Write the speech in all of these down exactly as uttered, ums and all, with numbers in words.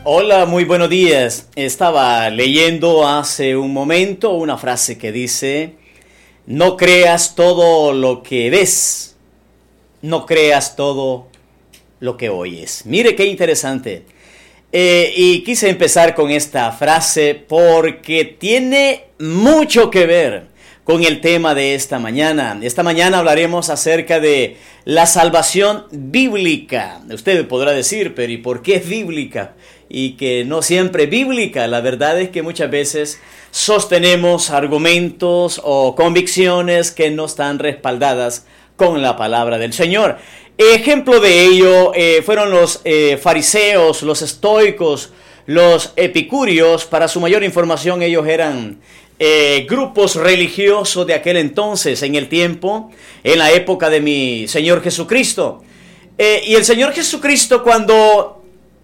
Hola, muy buenos días. Estaba leyendo hace un momento una frase que dice: no creas todo lo que ves, no creas todo lo que oyes. Mire qué interesante. Eh, y quise empezar con esta frase porque tiene mucho que ver con el tema de esta mañana. Esta mañana hablaremos acerca de la salvación bíblica. Usted podrá decir, pero ¿y por qué bíblica? Y que no siempre bíblica. La verdad es que muchas veces sostenemos argumentos o convicciones que no están respaldadas con la palabra del Señor. Ejemplo de ello eh, fueron los eh, fariseos, los estoicos, los epicúreos. Para su mayor información, ellos eran eh, grupos religiosos de aquel entonces, en el tiempo, en la época de mi Señor Jesucristo. Eh, y el Señor Jesucristo, cuando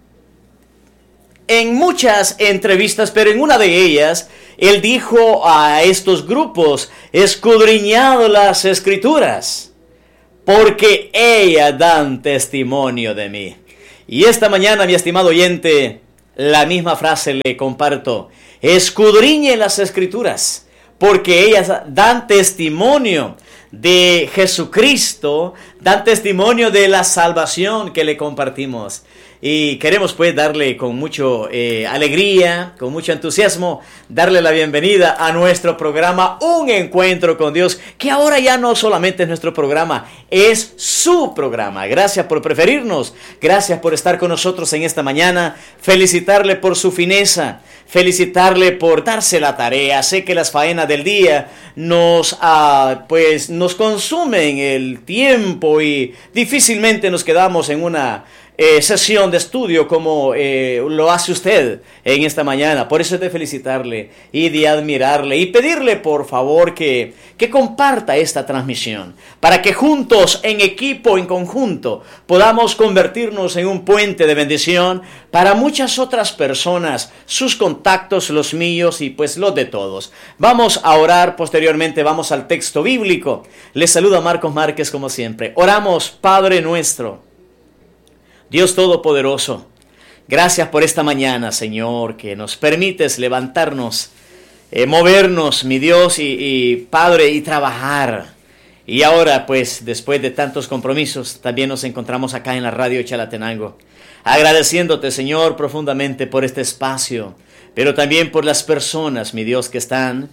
en muchas entrevistas, pero en una de ellas, Él dijo a estos grupos: escudriñad las Escrituras, porque ellas dan testimonio de mí. Y esta mañana, mi estimado oyente, la misma frase le comparto: escudriñe las Escrituras, porque ellas dan testimonio de Jesucristo, dan testimonio de la salvación que le compartimos. Y queremos pues darle con mucho eh, alegría, con mucho entusiasmo, darle la bienvenida a nuestro programa Un Encuentro con Dios, que ahora ya no solamente es nuestro programa, es su programa. Gracias por preferirnos, gracias por estar con nosotros en esta mañana, felicitarle por su fineza, felicitarle por darse la tarea. Sé que las faenas del día nos, ah, pues, nos consumen el tiempo y difícilmente nos quedamos en una Eh, sesión de estudio como eh, lo hace usted en esta mañana. Por eso es de felicitarle y de admirarle y pedirle por favor que, que comparta esta transmisión, para que juntos, en equipo, en conjunto, podamos convertirnos en un puente de bendición para muchas otras personas, sus contactos, los míos y pues los de todos. Vamos a orar, posteriormente vamos al texto bíblico. Les saluda Marcos Márquez como siempre. Oramos. Padre nuestro, Dios Todopoderoso, gracias por esta mañana, Señor, que nos permites levantarnos, eh, movernos, mi Dios y, y Padre, y trabajar. Y ahora, pues, después de tantos compromisos, también nos encontramos acá en la radio Chalatenango, agradeciéndote, Señor, profundamente por este espacio, pero también por las personas, mi Dios, que están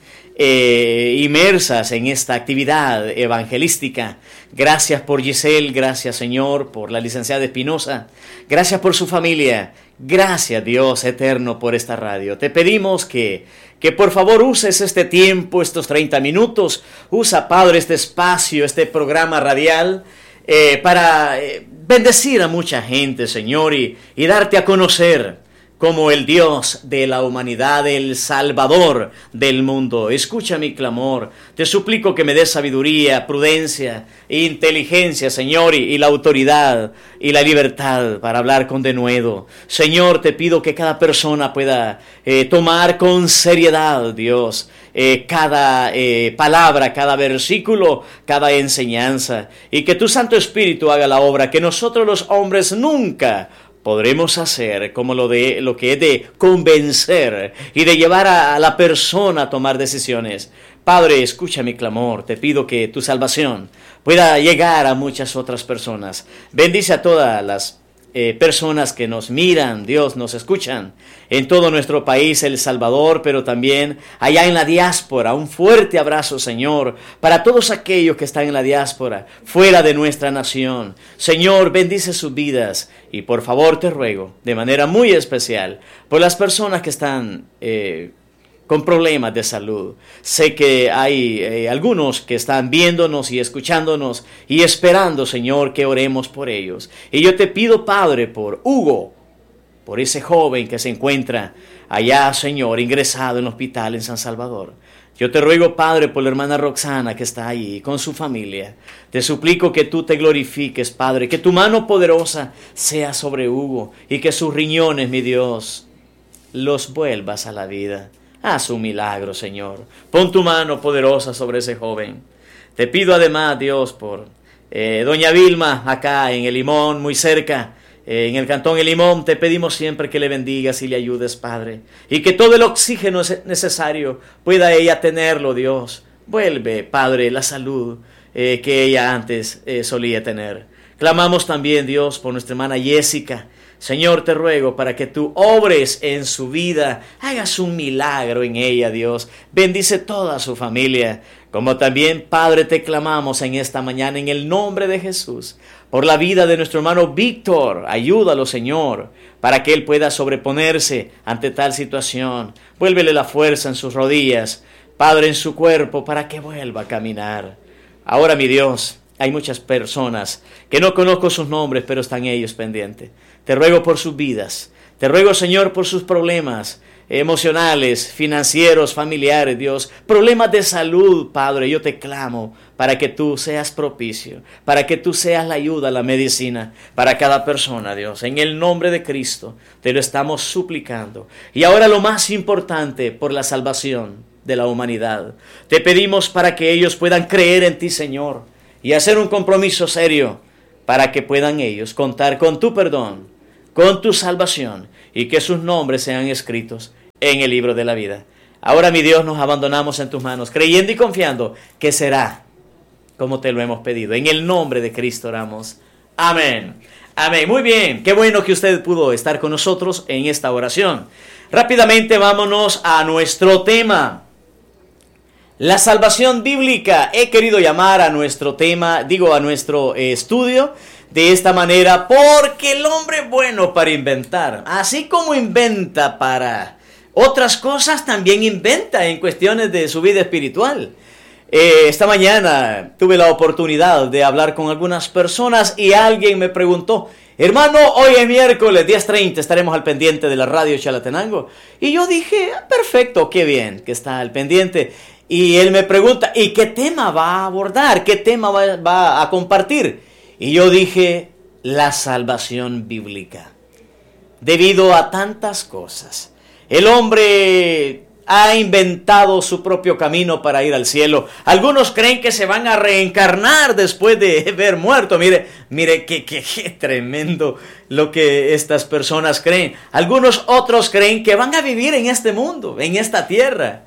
eh, inmersas en esta actividad evangelística. Gracias por Giselle, gracias, Señor, por la licenciada Espinosa, gracias por su familia, gracias, Dios eterno, por esta radio. Te pedimos que, que por favor uses este tiempo, estos treinta minutos, usa, Padre, este espacio, este programa radial, eh, para eh, bendecir a mucha gente, Señor, y, y darte a conocer como el Dios de la humanidad, el Salvador del mundo. Escucha mi clamor. Te suplico que me des sabiduría, prudencia, inteligencia, Señor, y, y la autoridad y la libertad para hablar con denuedo. Señor, te pido que cada persona pueda eh, tomar con seriedad, Dios, eh, cada eh, palabra, cada versículo, cada enseñanza, y que tu Santo Espíritu haga la obra que nosotros los hombres nunca podremos hacer, como lo de lo que es de convencer y de llevar a, a la persona a tomar decisiones. Padre, escucha mi clamor. Te pido que tu salvación pueda llegar a muchas otras personas. Bendice a todas las eh, personas que nos miran, Dios, nos escuchan en todo nuestro país, El Salvador, pero también allá en la diáspora. Un fuerte abrazo, Señor, para todos aquellos que están en la diáspora, fuera de nuestra nación. Señor, bendice sus vidas y por favor te ruego, de manera muy especial, por las personas que están eh, con problemas de salud. Sé que hay eh, algunos que están viéndonos y escuchándonos y esperando, Señor, que oremos por ellos. Y yo te pido, Padre, por Hugo, por ese joven que se encuentra allá, Señor, ingresado en el hospital en San Salvador. Yo te ruego, Padre, por la hermana Roxana que está ahí con su familia. Te suplico que tú te glorifiques, Padre, que tu mano poderosa sea sobre Hugo y que sus riñones, mi Dios, los vuelvas a la vida. Haz un milagro, Señor. Pon tu mano poderosa sobre ese joven. Te pido además, Dios, por eh, doña Vilma, acá en El Limón, muy cerca, en el Cantón El Limón, te pedimos siempre que le bendigas y le ayudes, Padre, y que todo el oxígeno necesario pueda ella tenerlo, Dios. Vuelve, Padre, la salud eh, que ella antes eh, solía tener. Clamamos también, Dios, por nuestra hermana Jessica. Señor, te ruego para que tú obres en su vida, hagas un milagro en ella, Dios. Bendice toda su familia. Como también, Padre, te clamamos en esta mañana en el nombre de Jesús, por la vida de nuestro hermano Víctor. Ayúdalo, Señor, para que él pueda sobreponerse ante tal situación. Vuélvele la fuerza en sus rodillas, Padre, en su cuerpo, para que vuelva a caminar. Ahora, mi Dios, hay muchas personas que no conozco sus nombres, pero están ellos pendientes. Te ruego por sus vidas. Te ruego, Señor, por sus problemas emocionales, financieros, familiares, Dios. Problemas de salud, Padre. Yo te clamo para que tú seas propicio, para que tú seas la ayuda, la medicina para cada persona, Dios. En el nombre de Cristo te lo estamos suplicando. Y ahora lo más importante, por la salvación de la humanidad. Te pedimos para que ellos puedan creer en ti, Señor, y hacer un compromiso serio para que puedan ellos contar con tu perdón, con tu salvación, y que sus nombres sean escritos en el libro de la vida. Ahora, mi Dios, nos abandonamos en tus manos, creyendo y confiando que será como te lo hemos pedido. En el nombre de Cristo oramos. Amén. Amén. Muy bien. Qué bueno que usted pudo estar con nosotros en esta oración. Rápidamente vámonos a nuestro tema. La salvación bíblica. He querido llamar a nuestro tema, digo a nuestro eh, estudio, de esta manera, porque el hombre es bueno para inventar. Así como inventa para otras cosas, también inventa en cuestiones de su vida espiritual. Eh, esta mañana tuve la oportunidad de hablar con algunas personas y alguien me preguntó: hermano, hoy es miércoles, diez treinta, estaremos al pendiente de la radio Chalatenango. Y yo dije, perfecto, qué bien que está al pendiente. Y él me pregunta, ¿y qué tema va a abordar? ¿Qué tema va, va a compartir? Y yo dije, la salvación bíblica. Debido a tantas cosas, el hombre ha inventado su propio camino para ir al cielo. Algunos creen que se van a reencarnar después de haber muerto. Mire, mire, qué, qué, qué tremendo lo que estas personas creen. Algunos otros creen que van a vivir en este mundo, en esta tierra.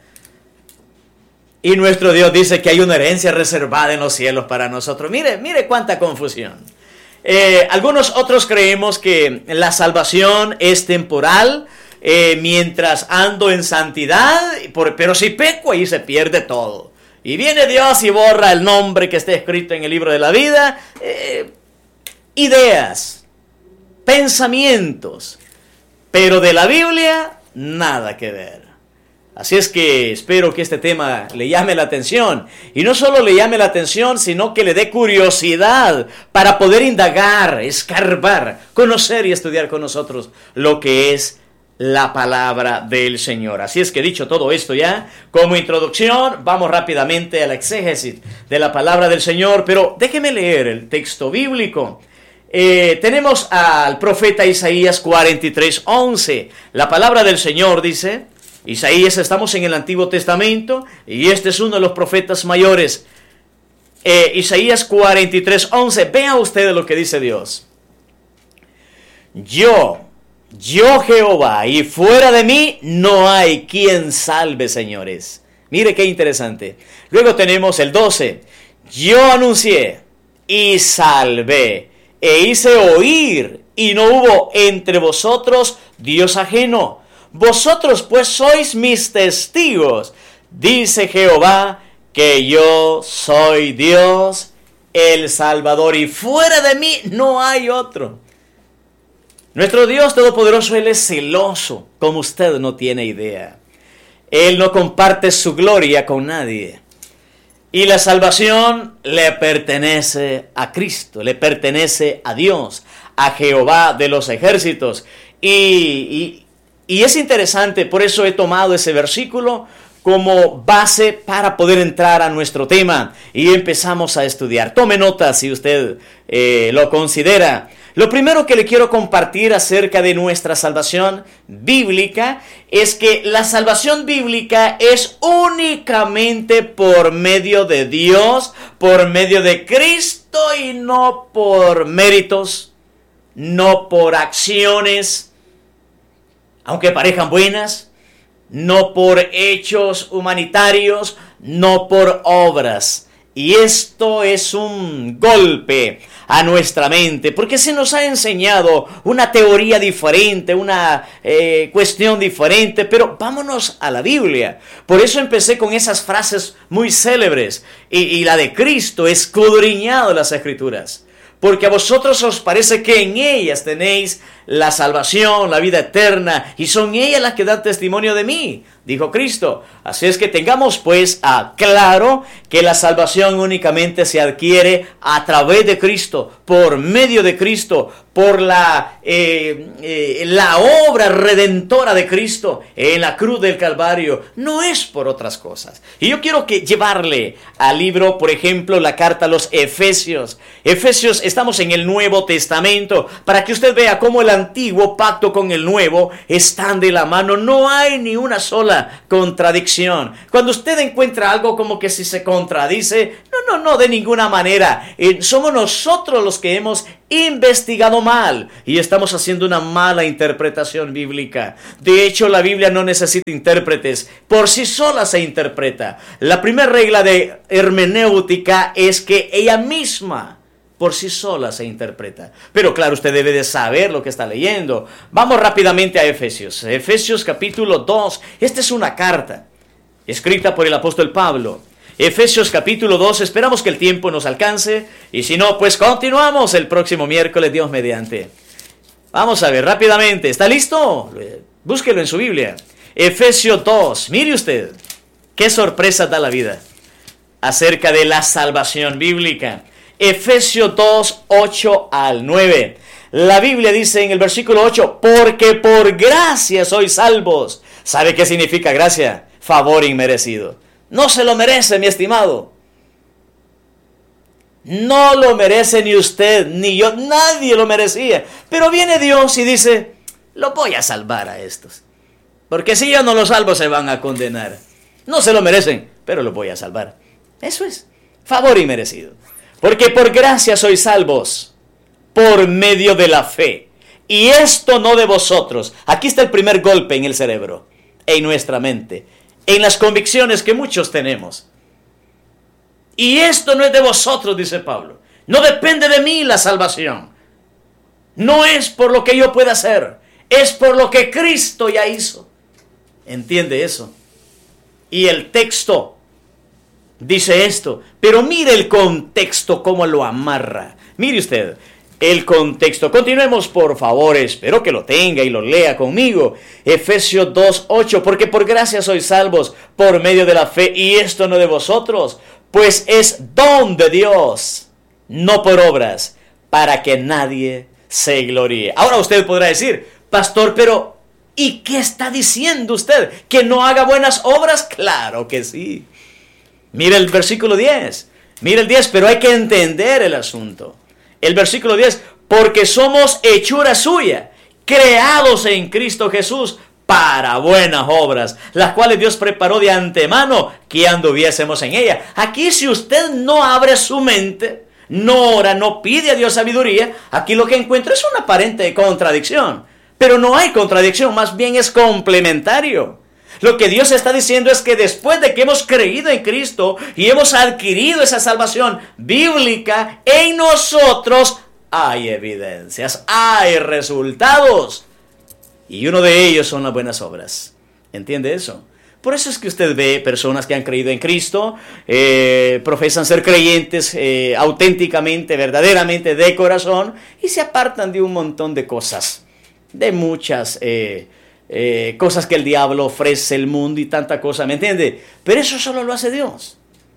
Y nuestro Dios dice que hay una herencia reservada en los cielos para nosotros. Mire, mire cuánta confusión. Eh, algunos otros creemos que la salvación es temporal, eh, mientras ando en santidad, por, pero si peco ahí se pierde todo. Y viene Dios y borra el nombre que esté escrito en el libro de la vida. Eh, ideas, pensamientos, pero de la Biblia nada que ver. Así es que espero que este tema le llame la atención. Y no solo le llame la atención, sino que le dé curiosidad para poder indagar, escarbar, conocer y estudiar con nosotros lo que es la palabra del Señor. Así es que dicho todo esto ya, como introducción, vamos rápidamente a la exégesis de la palabra del Señor. Pero déjeme leer el texto bíblico. Eh, tenemos al profeta Isaías cuarenta y tres, once. La palabra del Señor dice... Isaías, estamos en el Antiguo Testamento y este es uno de los profetas mayores. Eh, Isaías cuarenta y tres, once. Vea usted lo que dice Dios. Yo, yo Jehová, y fuera de mí no hay quien salve, señores. Mire qué interesante. Luego tenemos el doce. Yo anuncié y salvé e hice oír, y no hubo entre vosotros Dios ajeno. Vosotros pues sois mis testigos, dice Jehová, que yo soy Dios, el Salvador, y fuera de mí no hay otro. Nuestro Dios Todopoderoso, Él es celoso, como usted no tiene idea. Él no comparte su gloria con nadie. Y la salvación le pertenece a Cristo, le pertenece a Dios, a Jehová de los ejércitos. Y... y Y es interesante, por eso he tomado ese versículo como base para poder entrar a nuestro tema. Y empezamos a estudiar. Tome nota si usted eh, lo considera. Lo primero que le quiero compartir acerca de nuestra salvación bíblica es que la salvación bíblica es únicamente por medio de Dios, por medio de Cristo y no por méritos no por acciones, aunque parezcan buenas, no por hechos humanitarios, no por obras. Y esto es un golpe a nuestra mente, porque se nos ha enseñado una teoría diferente, una eh, cuestión diferente, pero vámonos a la Biblia. Por eso empecé con esas frases muy célebres, y, y la de Cristo, escudriñado las Escrituras, porque a vosotros os parece que en ellas tenéis la salvación, la vida eterna, y son ellas las que dan testimonio de mí, dijo Cristo. Así es que tengamos pues a claro que la salvación únicamente se adquiere a través de Cristo, por medio de Cristo, por la, eh, eh, la obra redentora de Cristo en la cruz del Calvario, no es por otras cosas. Y yo quiero que llevarle al libro, por ejemplo, la carta a los Efesios. Efesios, estamos en el Nuevo Testamento, para que usted vea cómo el antiguo pacto con el nuevo están de la mano. No hay ni una sola contradicción. Cuando usted encuentra algo como que si se contradice, no, no, no, de ninguna manera. Eh, somos nosotros los que hemos investigado mal y estamos haciendo una mala interpretación bíblica. De hecho, la Biblia no necesita intérpretes, por sí sola se interpreta. La primera regla de hermenéutica es que ella misma por sí sola se interpreta. Pero claro, usted debe de saber lo que está leyendo. Vamos rápidamente a Efesios. Efesios capítulo dos. Esta es una carta escrita por el apóstol Pablo. Efesios capítulo dos. Esperamos que el tiempo nos alcance. Y si no, pues continuamos el próximo miércoles, Dios mediante. Vamos a ver rápidamente. ¿Está listo? Búsquelo en su Biblia. Efesios dos. Mire usted. Qué sorpresa da la vida acerca de la salvación bíblica. Efesios dos, ocho al nueve. La Biblia dice en el versículo ocho, porque por gracia sois salvos. ¿Sabe qué significa gracia? Favor inmerecido. No se lo merece, mi estimado. No lo merece ni usted, ni yo. Nadie lo merecía. Pero viene Dios y dice, lo voy a salvar a estos. Porque si yo no los salvo, se van a condenar. No se lo merecen, pero los voy a salvar. Eso es favor inmerecido. Porque por gracia sois salvos, por medio de la fe. Y esto no de vosotros. Aquí está el primer golpe en el cerebro, en nuestra mente, en las convicciones que muchos tenemos. Y esto no es de vosotros, dice Pablo. No depende de mí la salvación. No es por lo que yo pueda hacer. Es por lo que Cristo ya hizo. ¿Entiende eso? Y el texto dice esto, pero mire el contexto, cómo lo amarra. Mire usted, el contexto. Continuemos, por favor, espero que lo tenga y lo lea conmigo. Efesios dos, ocho, porque por gracia sois salvos por medio de la fe, y esto no de vosotros, pues es don de Dios, no por obras, para que nadie se gloríe. Ahora usted podrá decir, pastor, pero ¿y qué está diciendo usted? ¿Que no haga buenas obras? Claro que sí. Mira el versículo diez. Mira el diez, pero hay que entender el asunto. El versículo diez, porque somos hechura suya, creados en Cristo Jesús para buenas obras, las cuales Dios preparó de antemano que anduviésemos en ella. Aquí, si usted no abre su mente, no ora, no pide a Dios sabiduría, aquí lo que encuentra es una aparente contradicción. Pero no hay contradicción, más bien es complementario. Lo que Dios está diciendo es que después de que hemos creído en Cristo y hemos adquirido esa salvación bíblica, en nosotros hay evidencias, hay resultados. Y uno de ellos son las buenas obras. ¿Entiende eso? Por eso es que usted ve personas que han creído en Cristo, eh, profesan ser creyentes eh, auténticamente, verdaderamente, de corazón, y se apartan de un montón de cosas, de muchas eh, eh, cosas que el diablo ofrece, el mundo y tanta cosa, ¿me entiende? Pero eso solo lo hace Dios.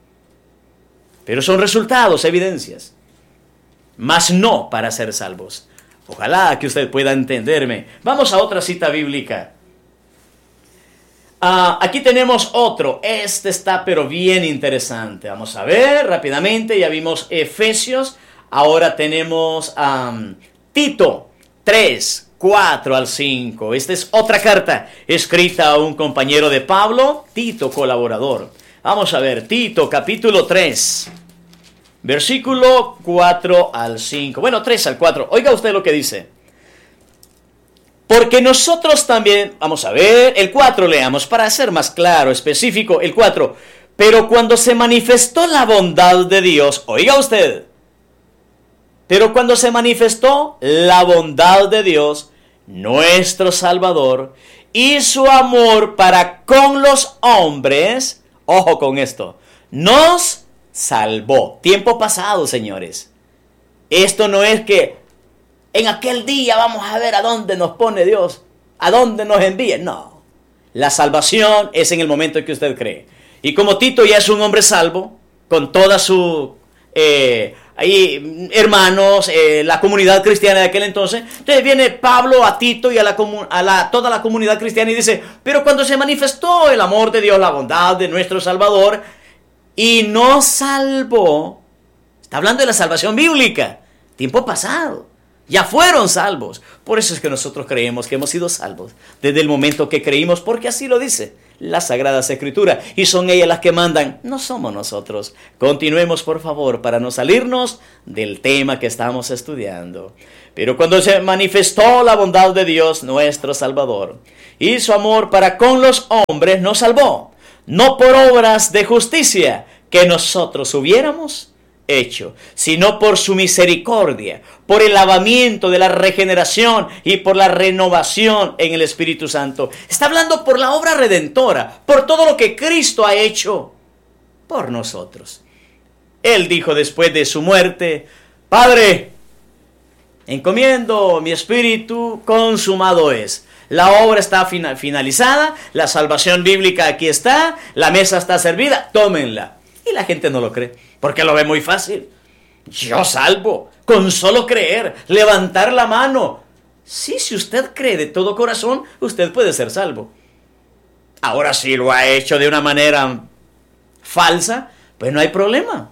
Pero son resultados, evidencias, mas no para ser salvos. Ojalá que usted pueda entenderme. Vamos a otra cita bíblica. Uh, aquí tenemos otro. Este está pero bien interesante. Vamos a ver rápidamente. Ya vimos Efesios. Ahora tenemos um, Tito tres, cuatro al cinco. Esta es otra carta escrita a un compañero de Pablo, Tito, colaborador. Vamos a ver, Tito capítulo tres. Versículo cuatro al cinco. Bueno, tres al cuatro. Oiga usted lo que dice. Porque nosotros también, vamos a ver, el cuatro leamos para ser más claro, específico, el cuatro. Pero cuando se manifestó la bondad de Dios, oiga usted, pero cuando se manifestó la bondad de Dios, nuestro Salvador, y su amor para con los hombres, ojo con esto, nos salvó. Tiempo pasado, señores. Esto no es que en aquel día vamos a ver a dónde nos pone Dios, a dónde nos envía. No, la salvación es en el momento en que usted cree. Y como Tito ya es un hombre salvo, con toda su eh, ahí, hermanos, eh, la comunidad cristiana de aquel entonces, entonces viene Pablo a Tito y a, la, a la, toda la comunidad cristiana y dice, pero cuando se manifestó el amor de Dios, la bondad de nuestro Salvador, y nos salvó, está hablando de la salvación bíblica, tiempo pasado. Ya fueron salvos. Por eso es que nosotros creemos que hemos sido salvos desde el momento que creímos, porque así lo dice las Sagradas Escrituras. Y son ellas las que mandan, no somos nosotros. Continuemos, por favor, para no salirnos del tema que estamos estudiando. Pero cuando se manifestó la bondad de Dios, nuestro Salvador, y su amor para con los hombres, nos salvó, no por obras de justicia que nosotros hubiéramos hecho, sino por su misericordia, por el lavamiento de la regeneración y por la renovación en el Espíritu Santo. Está hablando por la obra redentora, por todo lo que Cristo ha hecho por nosotros. Él dijo después de su muerte, Padre, encomiendo mi espíritu, consumado es. La obra está finalizada, la salvación bíblica aquí está, la mesa está servida, tómenla. Y la gente no lo cree, porque lo ve muy fácil. Yo salvo, con solo creer, levantar la mano. Sí, si usted cree de todo corazón, usted puede ser salvo. Ahora, si lo ha hecho de una manera falsa, pues no hay problema.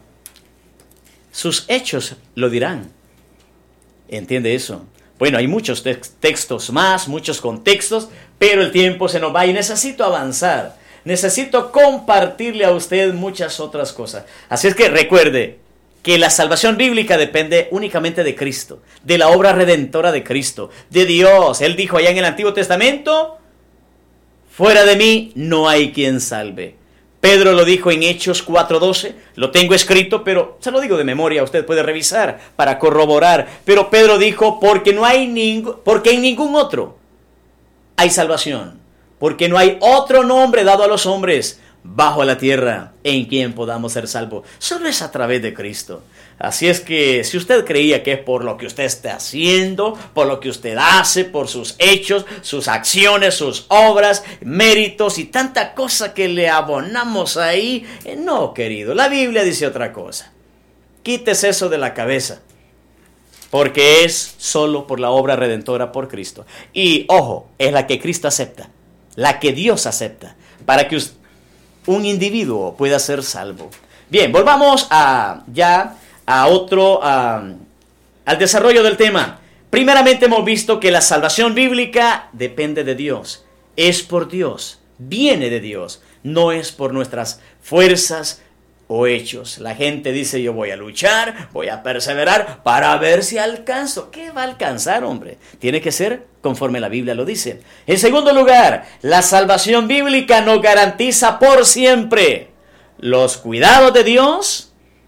Sus hechos lo dirán. ¿Entiende eso? Bueno, hay muchos te- textos más, muchos contextos, pero el tiempo se nos va y necesito avanzar. Necesito compartirle a usted muchas otras cosas. Así es que recuerde que la salvación bíblica depende únicamente de Cristo, de la obra redentora de Cristo, de Dios. Él dijo allá en el Antiguo Testamento, fuera de mí no hay quien salve. Pedro lo dijo en Hechos cuatro doce, lo tengo escrito, pero se lo digo de memoria, usted puede revisar para corroborar. Pero Pedro dijo, porque no hay ningún, porque en ningún otro hay salvación. Porque no hay otro nombre dado a los hombres bajo la tierra en quien podamos ser salvos. Solo es a través de Cristo. Así es que si usted creía que es por lo que usted está haciendo, por lo que usted hace, por sus hechos, sus acciones, sus obras, méritos y tanta cosa que le abonamos ahí, eh, no, querido, la Biblia dice otra cosa. Quítese eso de la cabeza. Porque es solo por la obra redentora por Cristo. Y ojo, es la que Cristo acepta. La que Dios acepta, para que un individuo pueda ser salvo. Bien, volvamos a ya a otro, a, al desarrollo del tema. Primeramente hemos visto que la salvación bíblica depende de Dios, es por Dios, viene de Dios, no es por nuestras fuerzas o hechos. La gente dice, yo voy a luchar, voy a perseverar para ver si alcanzo. ¿Qué va a alcanzar, hombre? Tiene que ser conforme la Biblia lo dice. En segundo lugar, la salvación bíblica nos garantiza por siempre los cuidados de Dios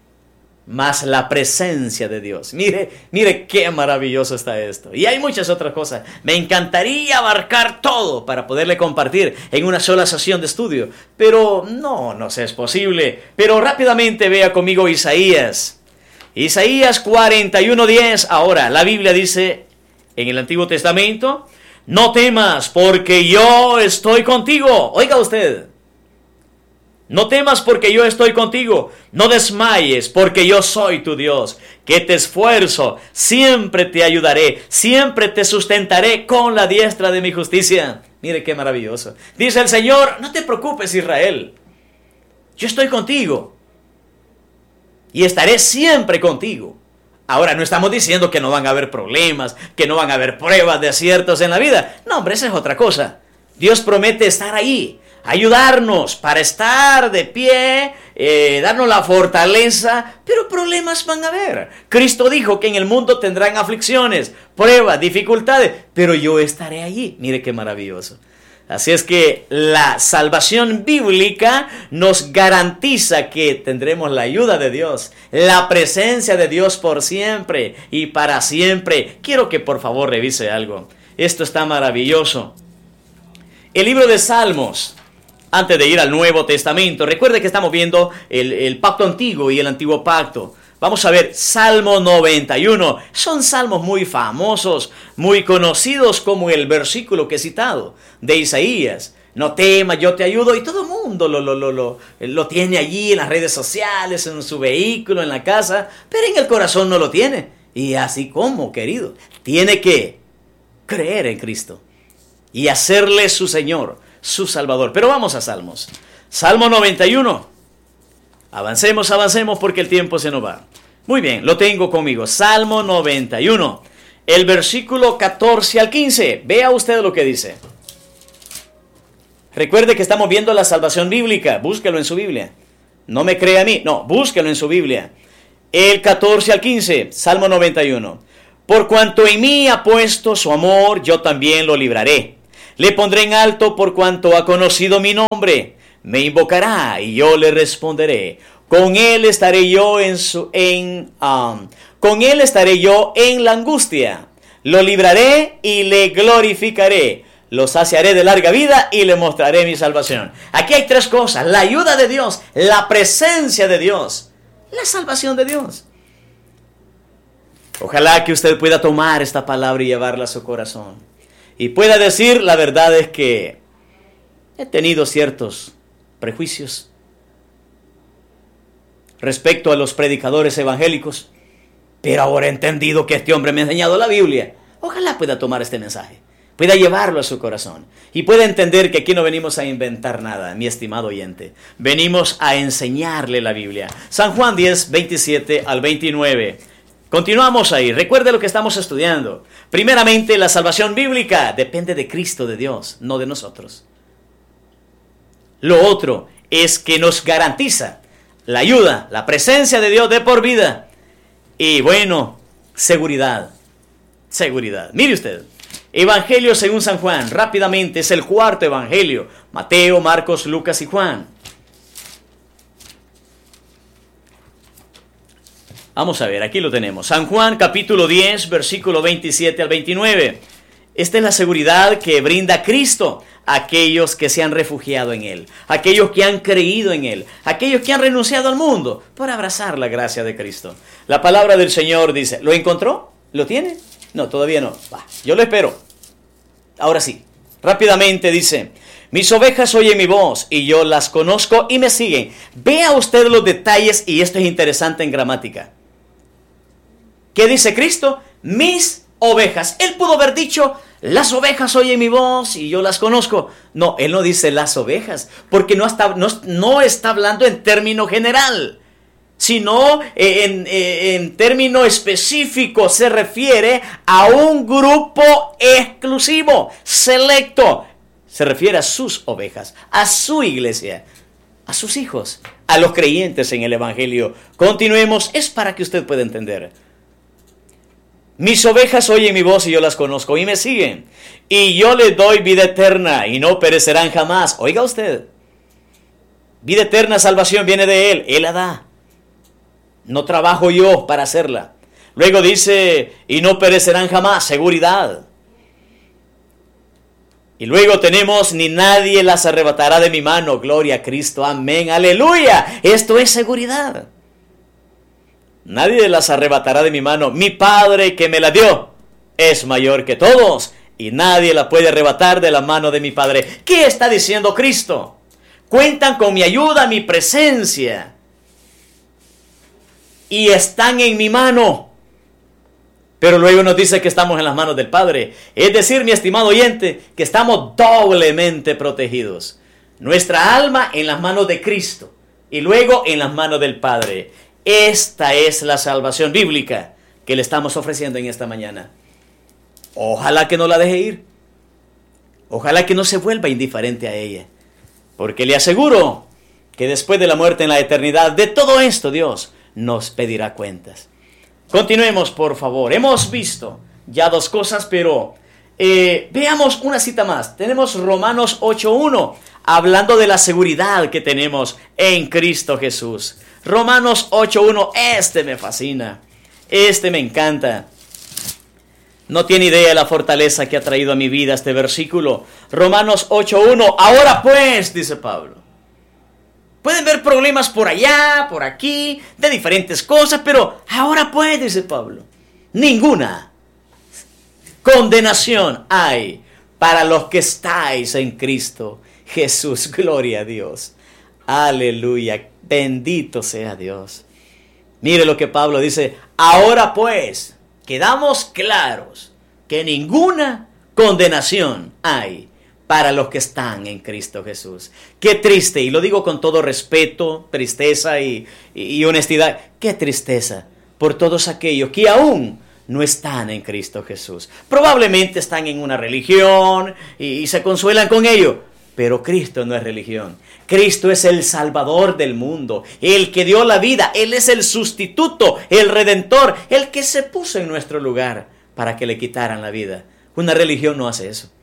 más la presencia de Dios. Mire, mire qué maravilloso está esto. Y hay muchas otras cosas. Me encantaría abarcar todo para poderle compartir en una sola sesión de estudio. Pero no, no sé, es posible. Pero rápidamente vea conmigo Isaías. Isaías cuarenta y uno diez. Ahora, la Biblia dice en el Antiguo Testamento, no temas porque yo estoy contigo. Oiga usted. No temas porque yo estoy contigo, no desmayes porque yo soy tu Dios, que te esfuerzo, siempre te ayudaré, siempre te sustentaré con la diestra de mi justicia. Mire qué maravilloso. Dice el Señor, no te preocupes Israel, yo estoy contigo y estaré siempre contigo. Ahora, no estamos diciendo que no van a haber problemas, que no van a haber pruebas, desiertos en la vida. No, hombre, esa es otra cosa. Dios promete estar ahí, ayudarnos para estar de pie, eh, darnos la fortaleza, pero problemas van a haber. Cristo dijo que en el mundo tendrán aflicciones, pruebas, dificultades, pero yo estaré allí. Mire qué maravilloso. Así es que la salvación bíblica nos garantiza que tendremos la ayuda de Dios, la presencia de Dios por siempre y para siempre. Quiero que por favor revise algo. Esto está maravilloso. El libro de Salmos, antes de ir al Nuevo Testamento, recuerde que estamos viendo el, el pacto antiguo y el antiguo pacto. Vamos a ver Salmo noventa y uno. Son salmos muy famosos, muy conocidos, como el versículo que he citado de Isaías. No temas, yo te ayudo. Y todo el mundo lo, lo, lo, lo, lo tiene allí en las redes sociales, en su vehículo, en la casa. Pero en el corazón no lo tiene. Y así como, querido, tiene que creer en Cristo y hacerle su Señor, su Salvador. Pero vamos a Salmos. Salmo noventa y uno. Avancemos, avancemos porque el tiempo se nos va. Muy bien, lo tengo conmigo. Salmo noventa y uno. El versículo catorce al quince. Vea usted lo que dice. Recuerde que estamos viendo la salvación bíblica. Búsquelo en su Biblia. No me crea a mí. No, búsquelo en su Biblia. El catorce al quince. Salmo noventa y uno. Por cuanto en mí ha puesto su amor, yo también lo libraré. Le pondré en alto por cuanto ha conocido mi nombre. Me invocará y yo le responderé. Con él estaré yo en su en um, con él estaré yo en la angustia. Lo libraré y le glorificaré. Lo saciaré de larga vida y le mostraré mi salvación. Aquí hay tres cosas: la ayuda de Dios, la presencia de Dios, la salvación de Dios. Ojalá que usted pueda tomar esta palabra y llevarla a su corazón. Y pueda decir, la verdad es que he tenido ciertos prejuicios respecto a los predicadores evangélicos, pero ahora he entendido que este hombre me ha enseñado la Biblia. Ojalá pueda tomar este mensaje, pueda llevarlo a su corazón y pueda entender que aquí no venimos a inventar nada, mi estimado oyente. Venimos a enseñarle la Biblia. San Juan diez, veintisiete al veintinueve. Continuamos ahí. Recuerde lo que estamos estudiando. Primeramente, la salvación bíblica depende de Cristo, de Dios, no de nosotros. Lo otro es que nos garantiza la ayuda, la presencia de Dios de por vida. Y bueno, seguridad. Seguridad. Mire usted. Evangelio según San Juan. Rápidamente, es el cuarto evangelio. Mateo, Marcos, Lucas y Juan. Vamos a ver, aquí lo tenemos. San Juan capítulo diez, versículo veintisiete al veintinueve. Esta es la seguridad que brinda Cristo a aquellos que se han refugiado en Él, aquellos que han creído en Él, aquellos que han renunciado al mundo por abrazar la gracia de Cristo. La palabra del Señor dice, ¿lo encontró? ¿Lo tiene? No, todavía no. Bah, yo lo espero. Ahora sí, rápidamente dice, mis ovejas oyen mi voz y yo las conozco y me siguen. Vea usted los detalles y esto es interesante en gramática. ¿Qué dice Cristo? Mis ovejas. Él pudo haber dicho, las ovejas oyen mi voz y yo las conozco. No, él no dice las ovejas, porque no está, no, no está hablando en término general, sino en, en, en término específico. Se refiere a un grupo exclusivo, selecto. Se refiere a sus ovejas, a su iglesia, a sus hijos, a los creyentes en el Evangelio. Continuemos, es para que usted pueda entender. Mis ovejas oyen mi voz y yo las conozco y me siguen. Y yo les doy vida eterna y no perecerán jamás. Oiga usted. Vida eterna, salvación viene de Él. Él la da. No trabajo yo para hacerla. Luego dice, y no perecerán jamás. Seguridad. Y luego tenemos, ni nadie las arrebatará de mi mano. Gloria a Cristo. Amén. Aleluya. Esto es seguridad. Nadie las arrebatará de mi mano. Mi Padre que me la dio es mayor que todos y nadie la puede arrebatar de la mano de mi Padre. ¿Qué está diciendo Cristo? Cuentan con mi ayuda, mi presencia y están en mi mano. Pero luego nos dice que estamos en las manos del Padre. Es decir, mi estimado oyente, que estamos doblemente protegidos. Nuestra alma en las manos de Cristo y luego en las manos del Padre. Esta es la salvación bíblica que le estamos ofreciendo en esta mañana. Ojalá que no la deje ir. Ojalá que no se vuelva indiferente a ella. Porque le aseguro que después de la muerte en la eternidad, de todo esto Dios nos pedirá cuentas. Continuemos, por favor. Hemos visto ya dos cosas, pero eh, veamos una cita más. Tenemos Romanos ocho uno, hablando de la seguridad que tenemos en Cristo Jesús. Romanos ocho uno, este me fascina, este me encanta. No tiene idea de la fortaleza que ha traído a mi vida este versículo. Romanos ocho uno, ahora pues, dice Pablo. Pueden ver problemas por allá, por aquí, de diferentes cosas, pero ahora pues, dice Pablo, ninguna condenación hay para los que estáis en Cristo Jesús. Gloria a Dios. Aleluya. Bendito sea Dios. Mire lo que Pablo dice. Ahora pues, quedamos claros que ninguna condenación hay para los que están en Cristo Jesús. Qué triste, y lo digo con todo respeto, tristeza y, y honestidad. Qué tristeza por todos aquellos que aún no están en Cristo Jesús. Probablemente están en una religión y, y se consuelan con ello. Pero Cristo no es religión. Cristo es el Salvador del mundo, el que dio la vida. Él es el sustituto, el Redentor, el que se puso en nuestro lugar para que le quitaran la vida. Una religión no hace eso.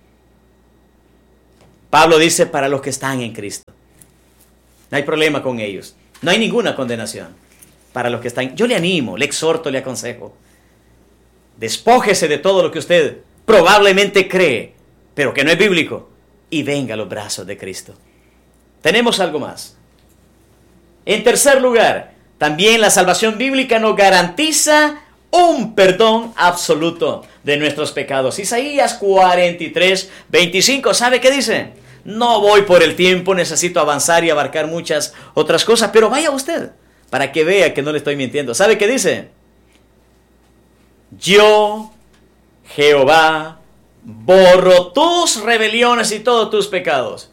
Pablo dice para los que están en Cristo. No hay problema con ellos. No hay ninguna condenación para los que están. Yo le animo, le exhorto, le aconsejo. Despójese de todo lo que usted probablemente cree, pero que no es bíblico, y venga a los brazos de Cristo. Tenemos algo más. En tercer lugar, también la salvación bíblica nos garantiza un perdón absoluto de nuestros pecados. Isaías cuarenta y tres, veinticinco, ¿sabe qué dice? No voy por el tiempo, necesito avanzar y abarcar muchas otras cosas, pero vaya usted para que vea que no le estoy mintiendo. ¿Sabe qué dice? Yo, Jehová, borro tus rebeliones y todos tus pecados,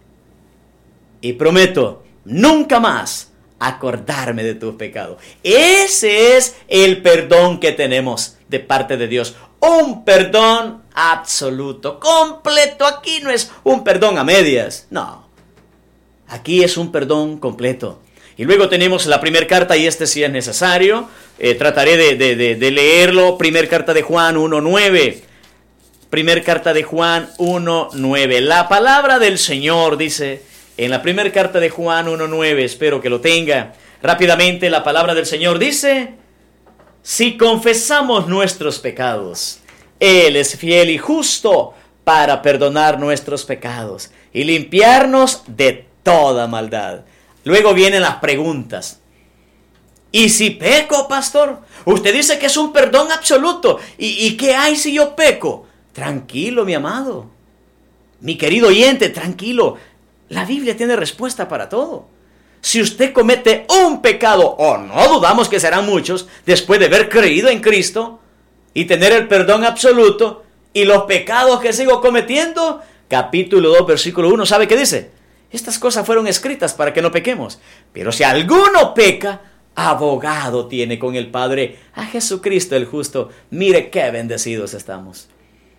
y prometo nunca más acordarme de tus pecados. Ese es el perdón que tenemos de parte de Dios. Un perdón absoluto, completo. Aquí no es un perdón a medias, no. Aquí es un perdón completo. Y luego tenemos la primera carta, y este sí es necesario. Eh, trataré de, de, de, de leerlo. Primera carta de Juan uno nueve. Primera carta de Juan uno nueve. La palabra del Señor dice en la primera carta de Juan uno nueve. Espero que lo tenga. Rápidamente, la palabra del Señor dice: si confesamos nuestros pecados, Él es fiel y justo para perdonar nuestros pecados y limpiarnos de toda maldad. Luego vienen las preguntas. ¿Y si peco, pastor? Usted dice que es un perdón absoluto. ¿Y, y qué hay si yo peco? Tranquilo, mi amado. Mi querido oyente, tranquilo. La Biblia tiene respuesta para todo. Si usted comete un pecado, o no dudamos que serán muchos, después de haber creído en Cristo y tener el perdón absoluto, y los pecados que sigo cometiendo, capítulo dos, versículo uno, ¿sabe qué dice? Estas cosas fueron escritas para que no pequemos. Pero si alguno peca, abogado tiene con el Padre a Jesucristo el justo. Mire qué bendecidos estamos.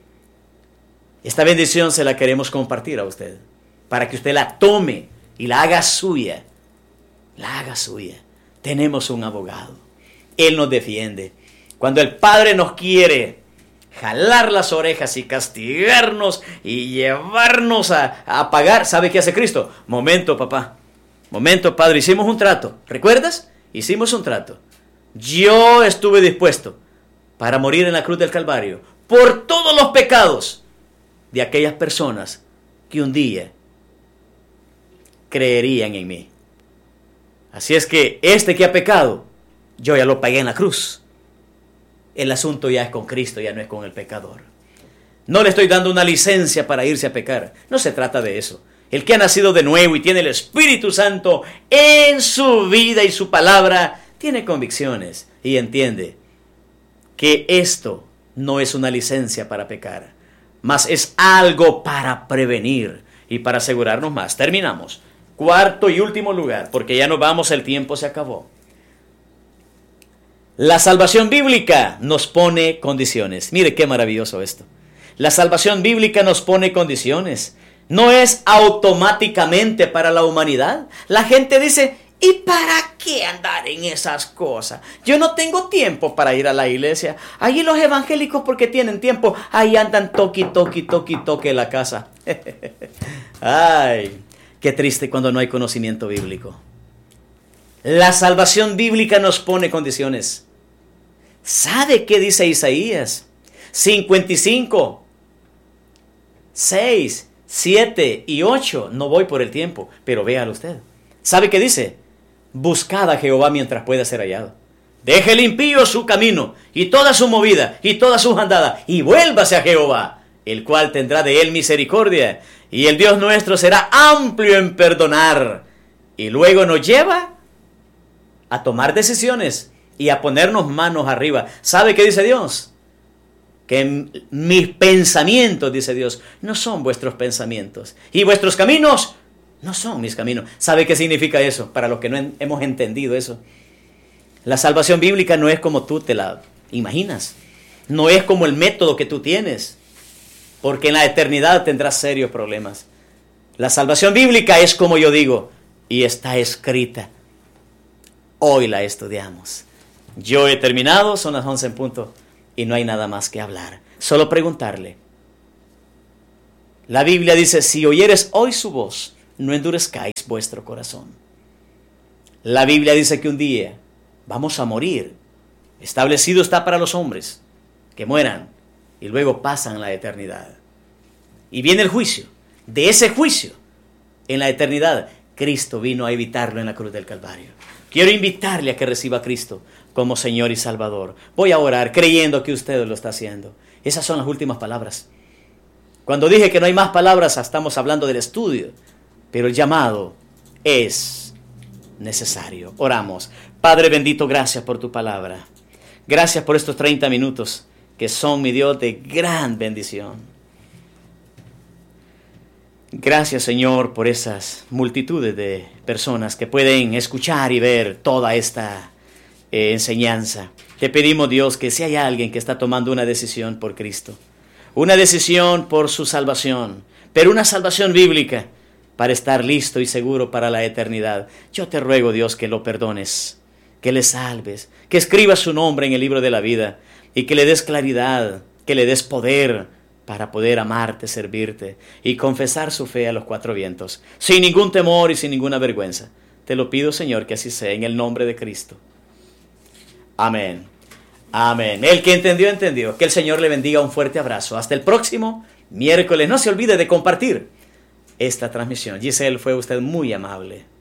Esta bendición se la queremos compartir a usted, para que usted la tome y la haga suya. La haga suya. Tenemos un abogado. Él nos defiende. Cuando el Padre nos quiere jalar las orejas y castigarnos y llevarnos a, a pagar, ¿sabe qué hace Cristo? Momento, papá. Momento, Padre. Hicimos un trato. ¿Recuerdas? Hicimos un trato. Yo estuve dispuesto para morir en la cruz del Calvario por todos los pecados de aquellas personas que un día creerían en mí. Así es que este que ha pecado, yo ya lo pagué en la cruz. El asunto ya es con Cristo, ya no es con el pecador. No le estoy dando una licencia para irse a pecar. No se trata de eso. El que ha nacido de nuevo y tiene el Espíritu Santo en su vida y su palabra, tiene convicciones y entiende que esto no es una licencia para pecar, mas es algo para prevenir y para asegurarnos más. Terminamos. Cuarto y último lugar, porque ya nos vamos, el tiempo se acabó. La salvación bíblica nos pone condiciones. Mire qué maravilloso esto. La salvación bíblica nos pone condiciones. No es automáticamente para la humanidad. La gente dice, ¿y para qué andar en esas cosas? Yo no tengo tiempo para ir a la iglesia. Allí los evangélicos, porque tienen tiempo, ahí andan toqui, toqui, toqui, toque la casa. Ay, qué triste cuando no hay conocimiento bíblico. La salvación bíblica nos pone condiciones. ¿Sabe qué dice Isaías? cincuenta y cinco, seis, siete y ocho. No voy por el tiempo, pero véalo usted. ¿Sabe qué dice? Buscad a Jehová mientras pueda ser hallado. Deje el impío su camino y toda su movida y todas sus andadas y vuélvase a Jehová, el cual tendrá de él misericordia, y el Dios nuestro será amplio en perdonar. Y luego nos lleva a tomar decisiones y a ponernos manos arriba. ¿Sabe qué dice Dios? Que mis pensamientos, dice Dios, no son vuestros pensamientos, y vuestros caminos no son mis caminos. ¿Sabe qué significa eso? Para los que no hemos entendido eso. La salvación bíblica no es como tú te la imaginas. No es como el método que tú tienes, porque en la eternidad tendrás serios problemas. La salvación bíblica es como yo digo, y está escrita. Hoy la estudiamos. Yo he terminado, son las once en punto, y no hay nada más que hablar. Solo preguntarle. La Biblia dice, si oyeres hoy su voz, no endurezcáis vuestro corazón. La Biblia dice que un día vamos a morir. Establecido está para los hombres que mueran y luego pasan la eternidad. Y viene el juicio. De ese juicio, en la eternidad, Cristo vino a evitarlo en la cruz del Calvario. Quiero invitarle a que reciba a Cristo como Señor y Salvador. Voy a orar creyendo que usted lo está haciendo. Esas son las últimas palabras. Cuando dije que no hay más palabras, estamos hablando del estudio. Pero el llamado es necesario. Oramos. Padre bendito, gracias por tu palabra. Gracias por estos treinta minutos que son, mi Dios, de gran bendición. Gracias, Señor, por esas multitudes de personas que pueden escuchar y ver toda esta eh, enseñanza. Te pedimos, Dios, que si hay alguien que está tomando una decisión por Cristo, una decisión por su salvación, pero una salvación bíblica para estar listo y seguro para la eternidad, yo te ruego, Dios, que lo perdones, que le salves, que escribas su nombre en el libro de la vida y que le des claridad, que le des poder para poder amarte, servirte y confesar su fe a los cuatro vientos, sin ningún temor y sin ninguna vergüenza. Te lo pido, Señor, que así sea, en el nombre de Cristo. Amén. Amén. El que entendió, entendió. Que el Señor le bendiga. Un fuerte abrazo. Hasta el próximo miércoles. No se olvide de compartir esta transmisión. Giselle, fue usted muy amable.